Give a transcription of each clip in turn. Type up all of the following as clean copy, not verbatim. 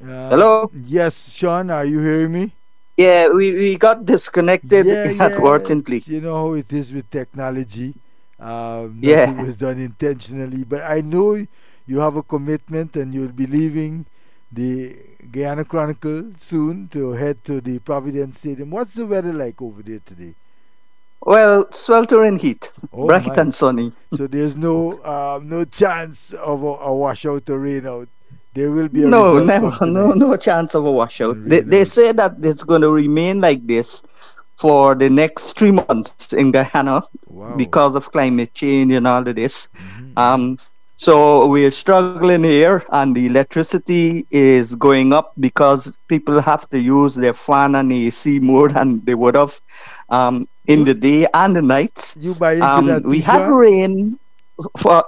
Hello? Yes, Sean, are you hearing me? Yeah, we got disconnected Yeah, yeah. inadvertently. You know how it is with technology. Nothing Yeah. was done intentionally, but I know you have a commitment and you'll be leaving the Guyana Chronicle soon to head to the Providence Stadium. What's the weather like over there today? Well, sweltering heat, Oh bright my! and sunny. So there's no chance of a washout or rain out. There will be a No, result come never, no, tonight. no chance of a washout. Rain They out. say that it's going to remain like this for the next 3 months in Guyana Wow. because of climate change and all of this. Hmm. Um, so we're struggling here, and the electricity is going up because people have to use their fan and AC more than they would have in You the day and the nights. you buy into that We too, had Sean? rain for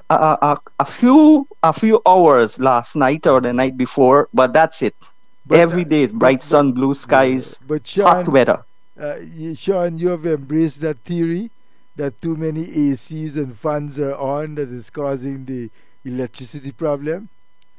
a few hours last night or the night before, but that's it. But Every day, but bright but sun, blue yeah. skies, But hot Sean, weather. Sean, you have embraced that theory that too many ACs and fans are on that is causing the electricity problem.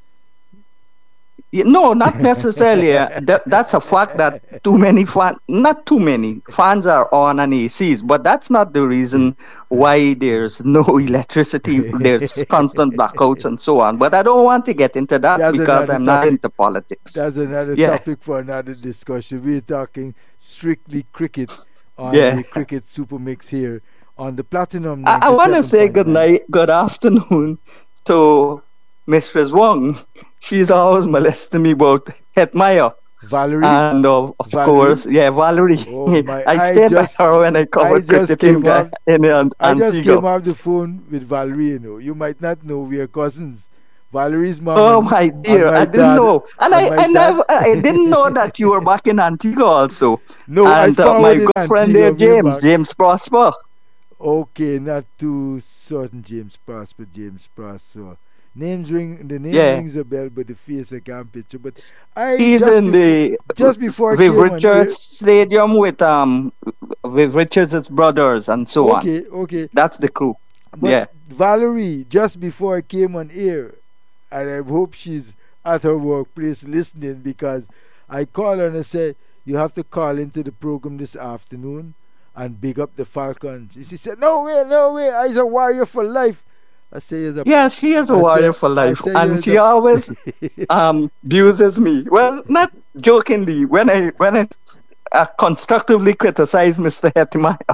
No, not necessarily. That's a fact that not too many fans are on and ACs, but that's not the reason why there's no electricity. There's constant blackouts and so on. But I don't want to get into that That's because another I'm not topic. into politics. That's another Yeah, topic for another discussion. We're talking strictly cricket on yeah. the Cricket Super Mix here on the Platinum I want to say good 97.9. night, good afternoon to Mistress Wong. She's always molesting me about Hetmaya. Valerie? And of course, Valerie? yeah, Valerie. Oh my! I stayed by her when I I covered just cricket came off in I just Antigua. came off the phone with Valerie. You might not know we are cousins. Valerie's mom Oh my and dear, my I didn't dad know, and and my I dad. never, I didn't know that you were back in Antigua also. No, I And my forward in good friend there, Antigua, way James, back. James Prosper. Okay, not too certain James Prosper, James Prosper. The name Yeah, rings a bell, but the face I can't picture. But I he's in the just before I Viv came on here. Richards Stadium with Viv Richards' brothers and so on. Okay, okay. That's the crew. But Yeah. Valerie, just before I came on air, and I hope she's at her workplace listening because I called her and I said, you have to call into the program this afternoon and big up the Falcons. She said, no way, no way, I's a warrior for life. I say, you're a, Yeah, she is a warrior for I life, say, and you're she always abuses me. Well, not jokingly. When I constructively criticize Mr. Hetimaya.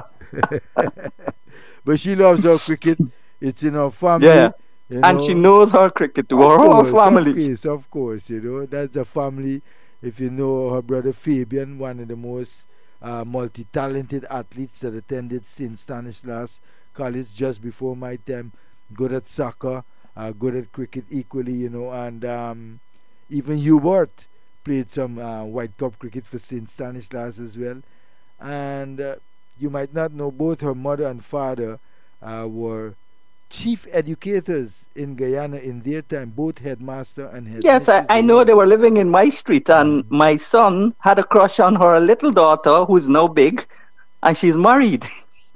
but she loves her cricket. It's in her Yeah, family, you and she know. knows her cricket to Of her whole course, of family. course, of course. That's a family. If you know her brother Fabian, one of the most multi-talented athletes that attended St. Stanislaus College just before my time, good at soccer, good at cricket equally, and even Hubert played some White Cup cricket for St. Stanislaus as well. And you might not know both her mother and father were chief educators in Guyana in their time, both headmaster and Yes, headmistress I they know were. they were living in my street, and Mhm. my son had a crush on her little daughter, who's now big, and she's married.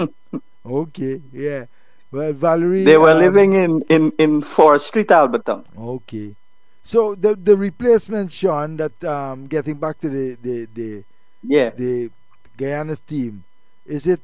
Okay, yeah. Well, Valerie, They were living in Forest Street, Alberton. okay. So the replacement, Sean, that getting back to Yeah. the Guyana team, is it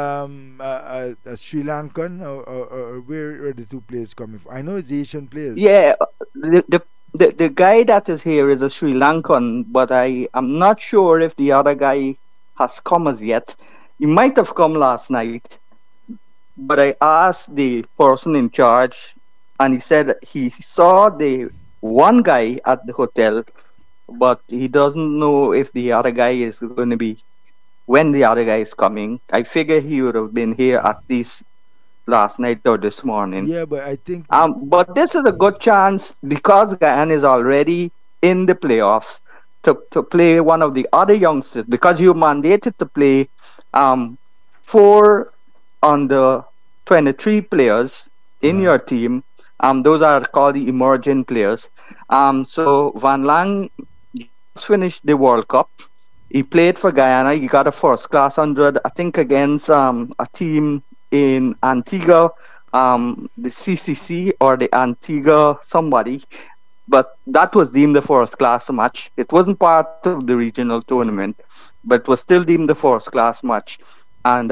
a Sri Lankan or where are the two players coming from? I know it's Asian players. Yeah, the guy that is here is a Sri Lankan, but I am not sure if the other guy has come as yet. He might have come last night, but I asked the person in charge, and he said that he saw the one guy at the hotel, but he doesn't know if the other guy is going to be when the other guy is coming. I figure he would have been here at least last night or this morning. Yeah, but I think But this is a good chance because Guyana is already in the playoffs to play one of the other youngsters because you're mandated to play um, four under 23 players in uh, your team. Those are called the emerging players. So Van Lang just finished the World Cup. He played for Guyana. He got a first class 100, I think, against a team in Antigua, the CCC or the Antigua somebody. but that was deemed a first class match. It wasn't part of the regional tournament, but was still deemed the first class match. And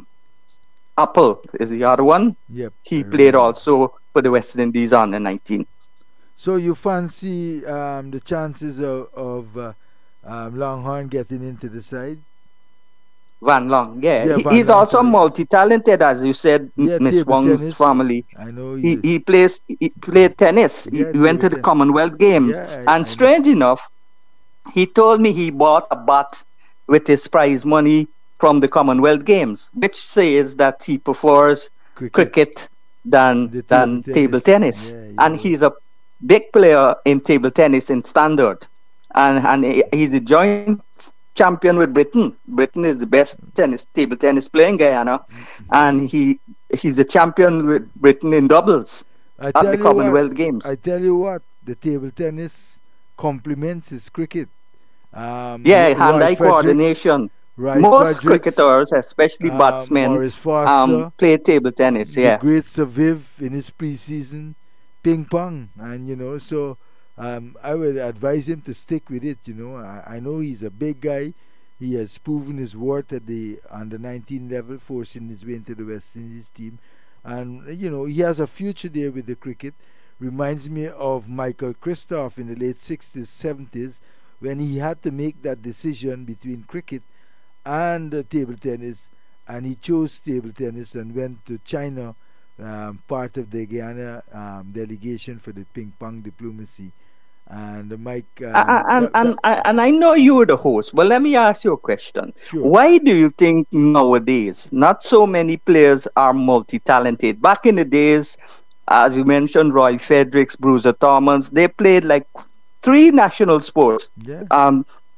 Apple is the other one. Yep. He played also for the West Indies under 19. So you fancy the chances of Longhorn getting into the side? Van Long, yeah. Yeah, Van He's Long, also sorry. multi-talented, as you said, Yeah, Miss table Wong's tennis. family. I know He played tennis. Yeah, He went to table the tennis. Commonwealth Games. Yeah, I And know. strange enough, he told me he bought a bat with his prize money from the Commonwealth Games, which says that he prefers cricket than The table tennis. Yeah, And he's a big player in table tennis in standard. And he's a joint champion with Britain. Britain is the best table tennis player in Guyana. And he's a champion with Britain in doubles at the Commonwealth Games. I tell you what, the table tennis complements his cricket. Hand-eye coordination. Most cricketers, especially batsmen, play table tennis. The great Sir Viv in his pre-season, ping pong, and so I would advise him to stick with it. I know he's a big guy. He has proven his worth at the under-19 level, forcing his way into the West Indies team, and he has a future there with the cricket. Reminds me of Michael Christoph in the late 60s, 70s, when he had to make that decision between cricket and table tennis, and he chose table tennis and went to China, part of the Guyana delegation for the ping pong diplomacy. And Mike, and I know you were the host, but let me ask you a question. Sure. Why do you think nowadays not so many players are multi-talented? Back in the days, as you mentioned, Roy Fredericks, Bruiser Thomas, they played like 3 national sports. Yeah.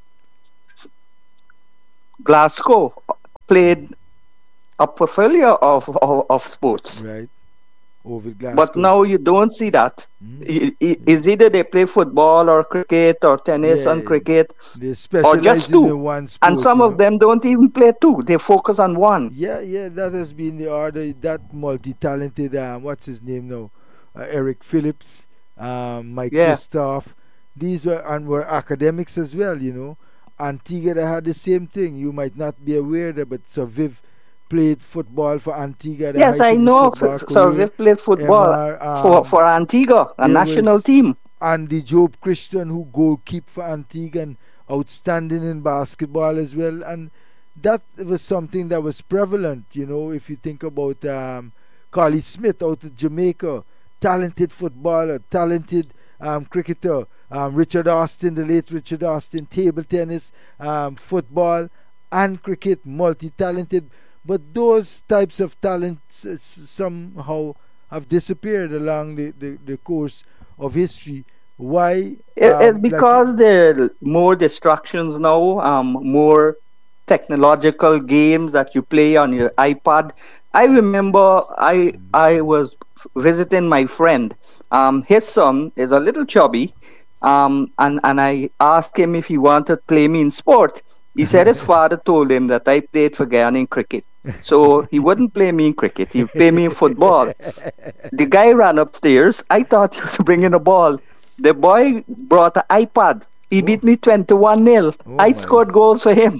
Glasgow played a portfolio of sports. Right. Over Glasgow. But now you don't see that. It's either they play football or cricket or tennis and cricket, they specialize or just 2. in one sport, and some of them don't even play 2. They focus on 1. Yeah, that has been the order. That multi-talented, what's his name now? Eric Phillips, Mike Christoph. These were academics as well, Antigua, they had the same thing. You might not be aware that, but Sir Viv played football for Antigua. Yes, I know. Sir Viv played football for Antigua, a national team. Andy Job Christian, who goalkeeper for Antigua and outstanding in basketball as well. And that was something that was prevalent, if you think about Carly Smith out of Jamaica, talented footballer, talented cricketer. Richard Austin, the late Richard Austin, table tennis, football and cricket, multi-talented. But those types of talents somehow have disappeared along the course of history. Why? It's because there are more distractions now, more technological games that you play on your iPad. I remember I was visiting my friend. His son is a little chubby. And I asked him if he wanted to play me in sport. He said his father told him that I played for Guyana in cricket. So he wouldn't play me in cricket. He'd play me in football. The guy ran upstairs. I thought he was bringing a ball. The boy brought an iPad. He beat me 21-0. I scored goals for him.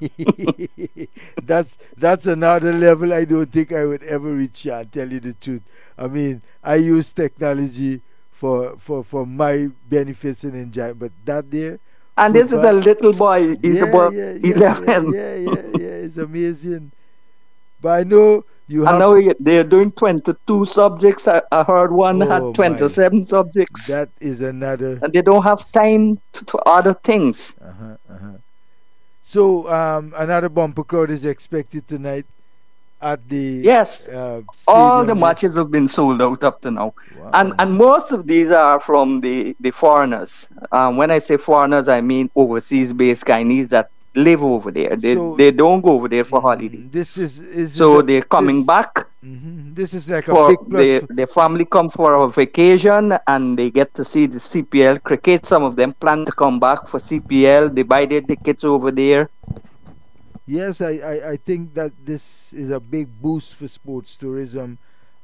That's another level I don't think I would ever reach, I'll tell you the truth. I mean, I use technology for my benefits and enjoyment, but that there. And this is a little boy. He's about 11. Yeah, it's amazing. But I know you have. And now they're doing 22 subjects. I heard one had 27 subjects. That is another. And they don't have time to other things. So another bumper crowd is expected tonight at the all the matches have been sold out up to now. Wow. And most of these are from the foreigners. When I say foreigners, I mean overseas based Guyanese that live over there. They don't go over there for holiday. They're coming back. This is like a big plus. Their family come for a vacation and they get to see the CPL cricket. Some of them plan to come back for CPL. They buy their tickets over there. Yes, I think that this is a big boost for sports tourism,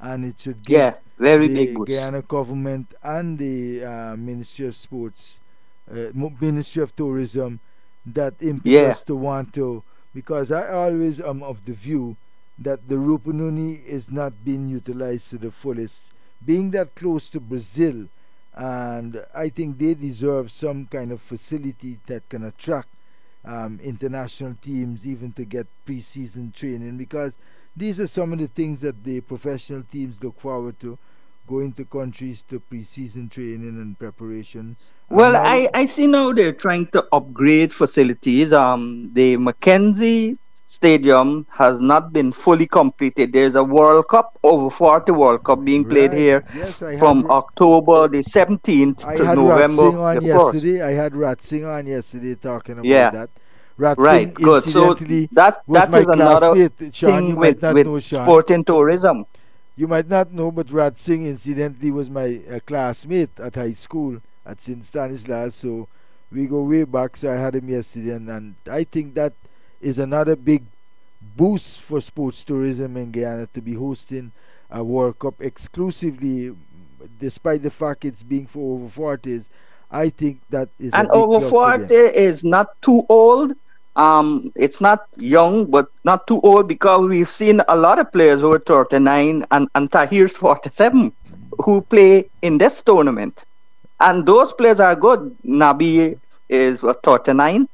and it should give Yeah, very big the boost. Guyana government and the Ministry of Sports, Ministry of Tourism, that Yeah. impetus to want to, because I always am of the view that the Rupununi is not being utilized to the fullest, being that close to Brazil, and I think they deserve some kind of facility that can attract international teams, even to get preseason training, because these are some of the things that the professional teams look forward to, going to countries to preseason training and preparation. And Well, now, I see now they're trying to upgrade facilities. The Mackenzie Stadium has not been fully completed. There's a World Cup, over 40 World Cup being played right? here Yes, from October the 17th I to had November Ratsing on the 1st. yesterday. I had Ratsing on yesterday talking about Yeah, that. right, Ratsing, good. So incidentally, that was that my is another classmate. Sean, you thing might not with know Sean. sport and tourism. You might not know, but Ratsing, incidentally, was my classmate at high school at St. Stanislaus. So we go way back. So I had him yesterday, and I think that is another big boost for sports tourism in Guyana to be hosting a World Cup exclusively, despite the fact it's being for over 40s. I think that is a And big over plus for 40 them. is not too old. It's not young, but not too old, because we've seen a lot of players who are 39, and Tahir's 47 who play in this tournament. And those players are good. Nabi is what, 39?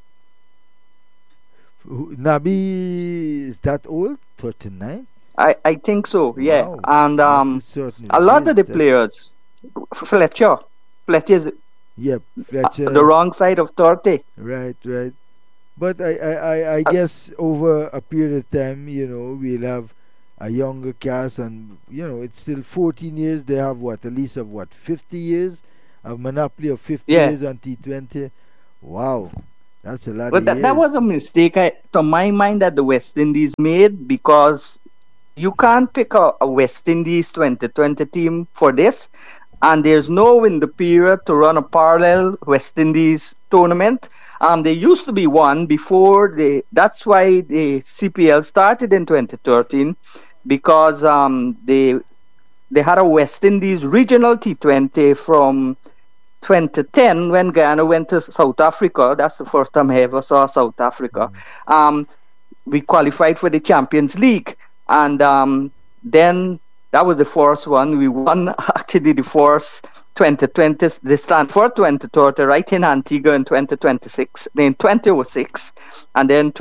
Nabi is that old? 39? I think so, yeah. Wow. And Not too certain of a his lot of age. the players, Fletcher is Yep, the Fletcher. wrong side of 30. Right, right. But I guess over a period of time, we'll have a younger cast, and it's still 14 years. They have what, at least of what, 50 years, a monopoly of 50 Yeah. years on T20. Wow, that's a lot But of that was years. a mistake, to my mind, that the West Indies made, because you can't pick a West Indies 2020 team for this, and there's no in the period to run a parallel West Indies tournament. There used to be one before that's why the CPL started in 2013, because they had a West Indies regional T20 from 2010 when Guyana went to South Africa. That's the first time I ever saw South Africa. We qualified for the Champions League, and then that was the first one. We won actually the first 2020, the Stanford 2030, right in Antigua in 2026, then 2006, and then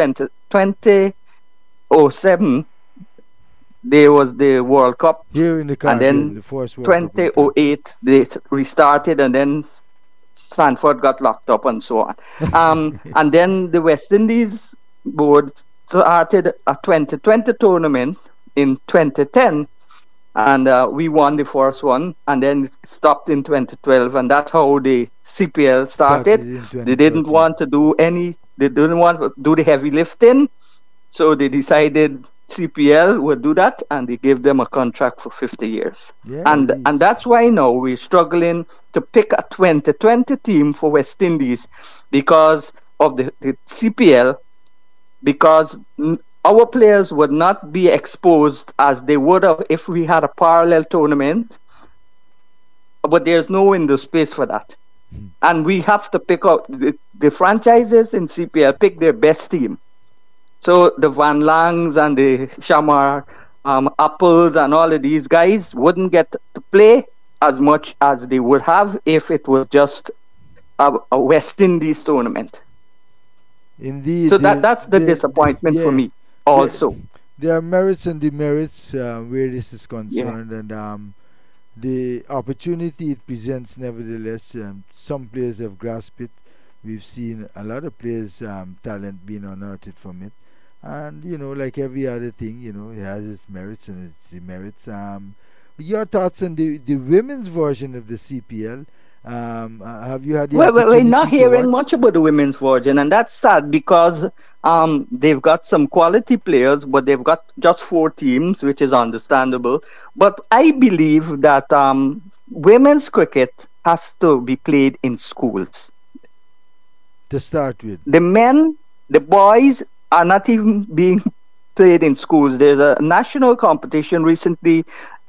2007 there was the World Cup, Here in the and Caribbean, then the first World Cup in the Caribbean. 2008 they restarted, and then Stanford got locked up and so on. And then the West Indies board started a 2020 tournament in 2010, and we won the first one, and then it stopped in 2012, and that's how the CPL started. in They didn't 2013. want to do they didn't want to do the heavy lifting, so they decided CPL would do that, and they gave them a contract for 50 years. Yeah, And it's- that's why now we're struggling to pick a 2020 team for West Indies, because of the CPL, because our players would not be exposed as they would have if we had a parallel tournament, but there's no window space for that. And we have to pick out the franchises in CPL, pick their best team. So the Van Langs and the Shamar Apples and all of these guys wouldn't get to play as much as they would have if it was just a West Indies tournament. Indeed. So that's the disappointment for yeah. me also. There are merits and demerits where this is concerned, and the opportunity it presents, nevertheless, some players have grasped it. We've seen a lot of players' talent being unearthed from it, and like every other thing, it has its merits and its demerits. Your thoughts on the women's version of the CPL? Have you had the Well, we're opportunity not to hearing watch? much about the women's version, and that's sad, because they've got some quality players, but they've got just 4 teams, which is understandable. But I believe that women's cricket has to be played in schools. To start with, The boys are not even being played in schools. There's a national competition recently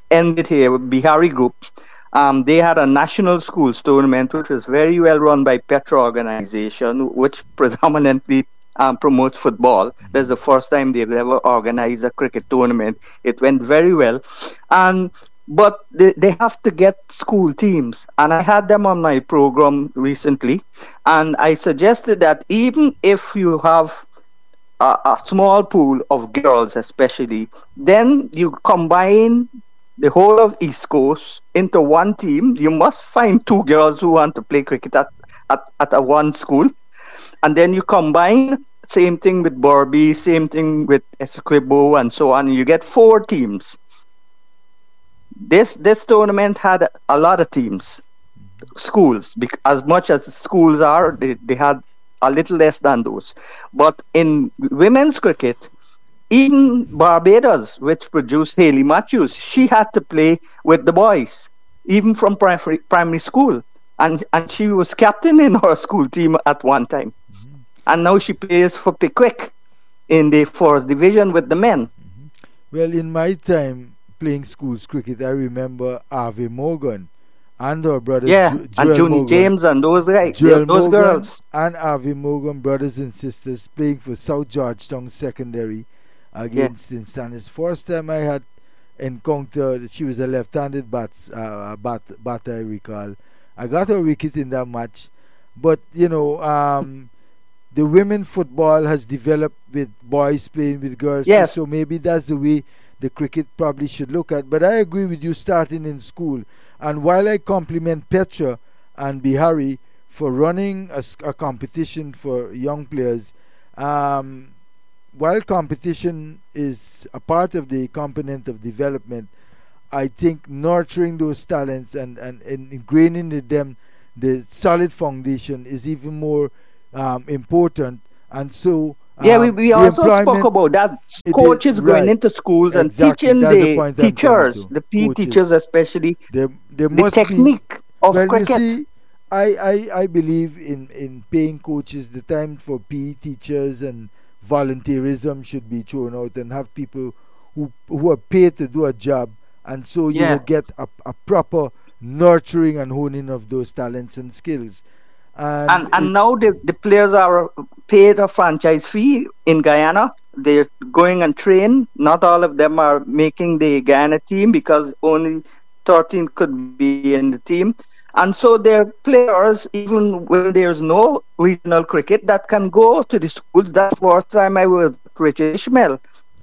ended here with Bihari Group. They had a national schools tournament, which was very well run by Petra organization, which predominantly promotes football. That's the first time they've ever organized a cricket tournament. It went very well. And but they have to get school teams. And I had them on my program recently. And I suggested that even if you have a small pool of girls, especially, then you combine the whole of East Coast into one team. You must find two girls who want to play cricket at a one school. And then you combine, same thing with Borby, same thing with Essequibo, and so on. You get four teams. This tournament had a lot of teams, schools. As much as schools are, they had a little less than those. But in women's cricket, even Barbados, which produced Haley Matthews, she had to play with the boys, even from primary school. And she was captain in her school team at one time. Mm-hmm. And now she plays for Pickwick in the first division with the men. Mm-hmm. Well, in my time playing schools cricket, I remember Harvey Morgan and her brother and Juni James and those guys, those Morgan girls. And Harvey Morgan, brothers and sisters, playing for South Georgetown Secondary against St. First time I had encountered, she was a left-handed batter, I recall. I got a wicket in that match. But, the women football has developed with boys playing with girls. Yes. So maybe that's the way the cricket probably should look at. But I agree with you starting in school. And while I compliment Petra and Bihari for running a competition for young players, while competition is a part of the component of development, I think nurturing those talents and ingraining in them the solid foundation is even more important. And so we also spoke about that. Coaches going into schools and teaching the teachers, the PE teachers especially, there the must technique of cricket. You see, I believe in paying coaches. The time for PE teachers and volunteerism should be thrown out and have people who are paid to do a job, and so you will get a proper nurturing and honing of those talents and skills. And now the players are paid a franchise fee in Guyana. They're going and train. Not all of them are making the Guyana team because only 13 could be in the team. And so they're players, even when there's no regional cricket, that can go to the schools. That's the first time I was at Richard Ishmael.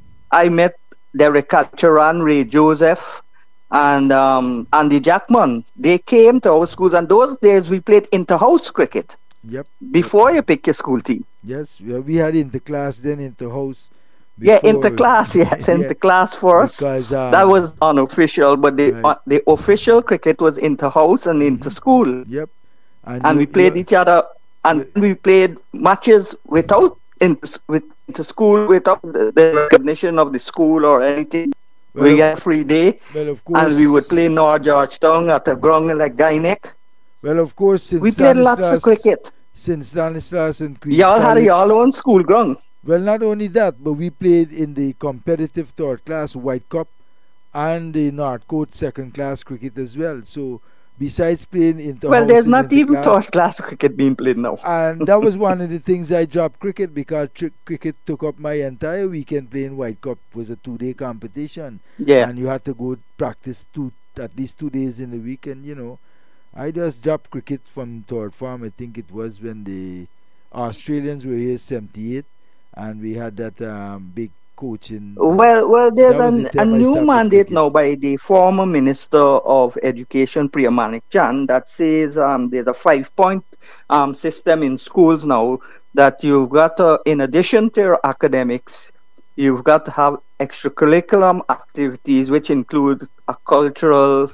I met Derek Calcheran, Ray Joseph, and Andy Jackman. They came to our schools, and those days we played inter-house cricket. Yep. Before you pick your school team. Yes, we had inter-class, then inter-house. Inter-class, inter-class first. Because, that was unofficial, but the official cricket was inter-house and inter-school. Yep. And we played each other, and we played matches without inter-school, without the recognition of the school or anything. We had a free day, of course, and we would play North Georgetown at a ground like Guyneck. Well, of course, since we played lots of cricket. Since Stanislaus and Queen's Y'all College, had your own school ground. Well, not only that, but we played in the competitive third class White Cup and the North Coast second class cricket as well. So, besides playing inter-house, well, there's not even third class cricket being played now. And that was one of the things I dropped cricket because cricket took up my entire weekend. Playing White Cup was a 2-day competition. Yeah. And you had to go practice at least 2 days in the week. And, I just dropped cricket from third form. I think it was when the Australians were here, 78. And we had that big coach in. Well, there's a new mandate now by the former Minister of Education, Priya Manik Chand, that says there's a 5-point system in schools now that you've got to, in addition to your academics, you've got to have extracurricular activities, which include a cultural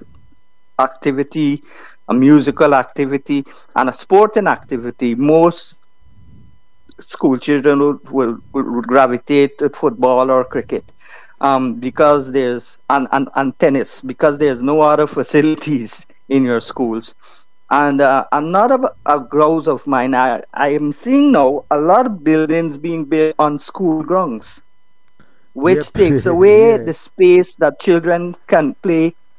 activity, a musical activity, and a sporting activity. Most school children would gravitate to football or cricket because there's and tennis, because there's no other facilities in your schools. And another grouse of mine, I am seeing now a lot of buildings being built on school grounds, which takes away the space that children can play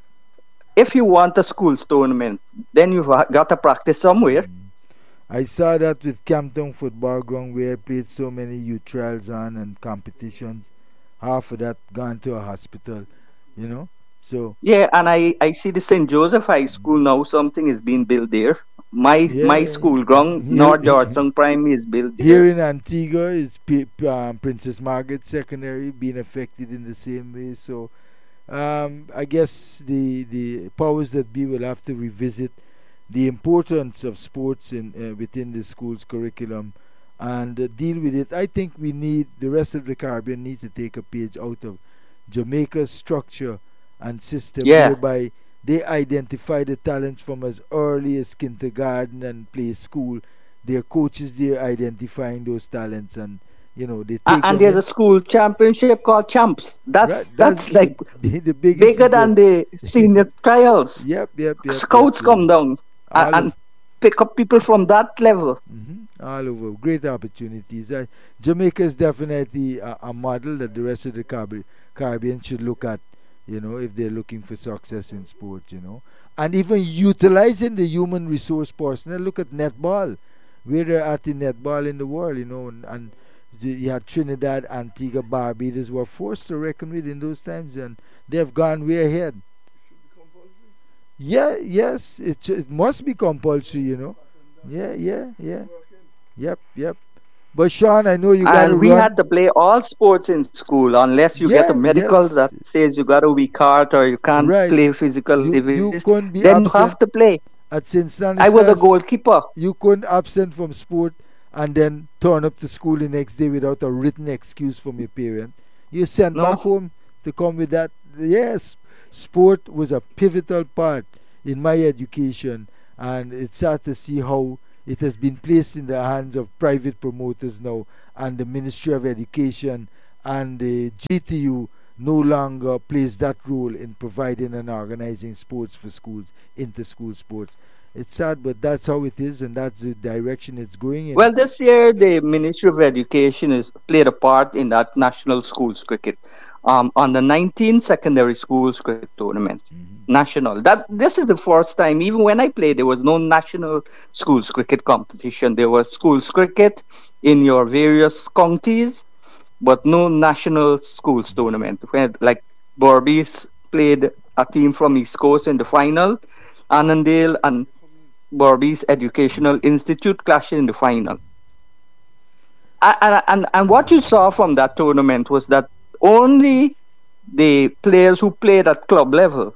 if you want a schools tournament, then you've got to practice somewhere. I saw that with Campton Football Ground where I played so many youth trials on and competitions. Half of that gone to a hospital, you know. So Yeah, and I see the St. Joseph High School now. Something is being built there. My yeah, school ground, here North Georgetown Primary, is built here there. in Antigua is Princess Margaret Secondary being affected in the same way. So I guess the powers that be will have to revisit the importance of sports in within the school's curriculum and deal with it. I think we need the rest of the Caribbean need to take a page out of Jamaica's structure and system, Yeah, whereby they identify the talents from as early as kindergarten and play school. Their coaches there identifying those talents, and they take and them there's a in. school championship called Champs. Right, that's That's the like the biggest bigger event. than the senior trials. Yep, yep, yep, yep, Scouts yep. come down All and of pick up people from that level. all over, great opportunities. Jamaica is definitely a model that the rest of the Caribbean should look at. If they're looking for success in sport, and even utilizing the human resource personnel. Look at netball, where they're at in netball in the world, and you had Trinidad, Antigua, Barbados were forced to reckon with in those times, and they've gone way ahead. Yeah, yes, it must be compulsory, Yeah, yeah, yeah. Yep, yep. But Sean, I know you got to And we run. had to play all sports in school unless you get a Yeah, medical yes, that says you got a weak heart or you can't right. play physical You activities. couldn't be Then you have absent to play. at St. I was a Stanislas. goalkeeper. You couldn't absent from sport and then turn up to school the next day without a written excuse from your parent. You sent back No, home to come with that. Yes, sport was a pivotal part in my education, and it's sad to see how it has been placed in the hands of private promoters now, and the Ministry of Education and the GTU no longer plays that role in providing and organizing sports for schools, inter-school sports. It's sad, but that's how it is, and that's the direction it's going in. well, this year the Ministry of Education has played a part in that national schools cricket. On the 19 secondary schools cricket tournament, Mhm. national. That this is the first time. Even when I played, there was no national schools cricket competition. There was schools cricket in your various counties, but no national schools tournament. When like Berbice played a team from East Coast in the final, Annandale and Berbice Educational Institute clashed in the final. And what you saw from that tournament was that only the players who played at club level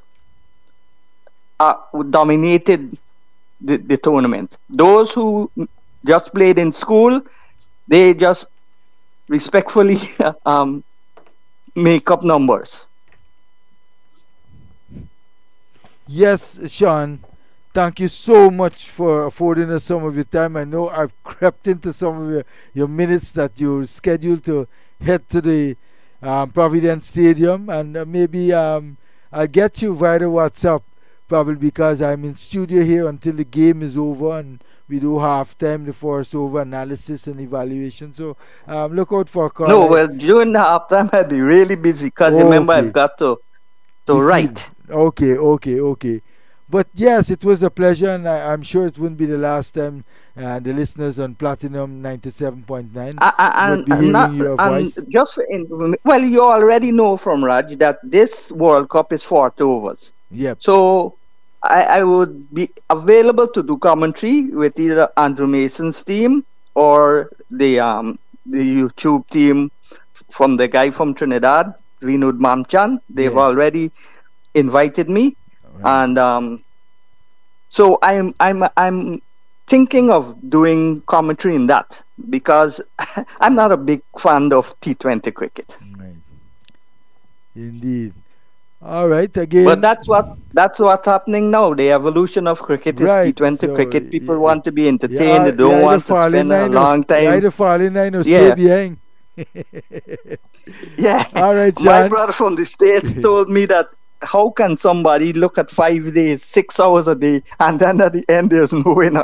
dominated the tournament. Those who just played in school, they just respectfully make up numbers. Yes, Sean, thank you so much for affording us some of your time. I know I've crept into some of your minutes that you're scheduled to head to the Providence Stadium, and maybe I'll get you via the WhatsApp, probably because I'm in studio here until the game is over and we do halftime, the first over analysis and evaluation. So look out for a call. No, well, during the halftime, I'll be really busy because remember, I've Okay, got to the field. write. Okay, okay, okay. But yes, it was a pleasure, and I'm sure it wouldn't be the last time the listeners on Platinum 97.9 would be And hearing not your and voice. just well, you already know from Raj that this World Cup is 40 overs. Yep. So I would be available to do commentary with either Andrew Mason's team or the YouTube team from the guy from Trinidad, Vinud Mamchan. They've Yeah. already invited me, Right. and so I'm thinking of doing commentary in that because I'm not a big fan of T20 cricket. Right. Indeed. All right. But Again. that's what's happening now. The evolution of cricket is Right. T20 So cricket. People want to be entertained. They you don't either want to fall in spend a line or long you time. either fall in line or stay Yeah, behind. yeah. All right, My John. brother from the States told me that how can somebody look at 5 days, 6 hours a day, and then at the end there's no winner?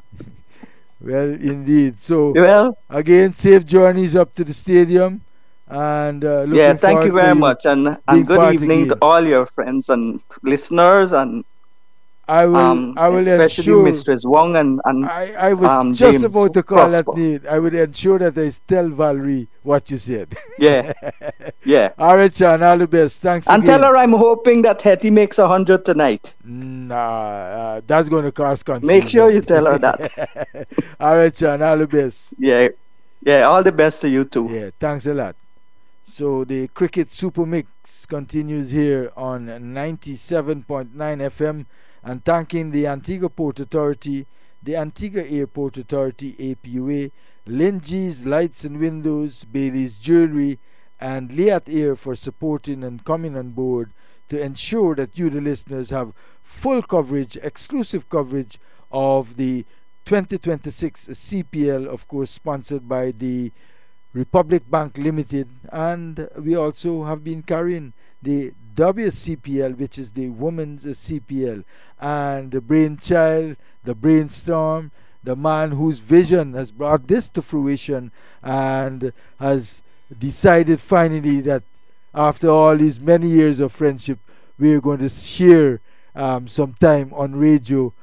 Well, indeed. So Well, again, safe journeys up to the stadium. And Yeah, looking thank you forward for very you much, and being good part evening to again. all your friends and listeners, and I will especially ensure. Mistress Wong and I was just James about to call that Prosper. name. I would ensure that I tell Valerie what you said. Yeah, yeah. All right, Sean. All the best. Thanks And tell again. her I'm hoping that Hetty makes 100 tonight. Nah, that's going to cause Make sure confusion. you tell her that. All right, Sean. All the best. Yeah, yeah. All the best to you too. Yeah, thanks a lot. So the Cricket Super Mix continues here on 97.9 FM, and thanking the Antigua Port Authority, the Antigua Airport Authority APUA, Linji's Lights and Windows, Bailey's Jewelry, and Liat Air for supporting and coming on board to ensure that you, the listeners, have full coverage, exclusive coverage of the 2026 CPL, of course, sponsored by the Republic Bank Limited, and we also have been carrying the WCPL, which is the Women's CPL, and the brainchild, the brainstorm, the man whose vision has brought this to fruition and has decided finally that after all these many years of friendship, we are going to share some time on radio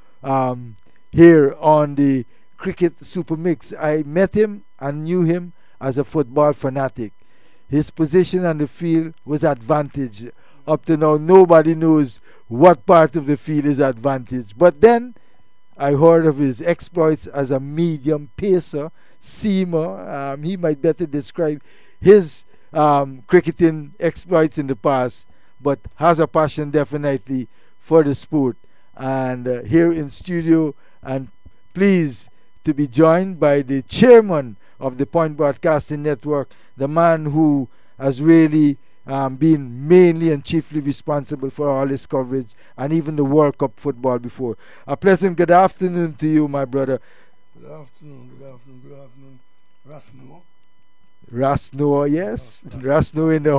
here on the Cricket Super Mix. I met him and knew him as a football fanatic. His position on the field was advantage. Up to now, nobody knows what part of the field is advantage. But then I heard of his exploits as a medium pacer, seamer. He might better describe his cricketing exploits in the past, but has a passion definitely for the sport. And here in studio, and pleased to be joined by the chairman of the Point Broadcasting Network, the man who has really been mainly and chiefly responsible for all his coverage and even the World Cup football before. A pleasant good afternoon to you, my brother. Good afternoon, Rasno. Rasno, yes. Rasno in the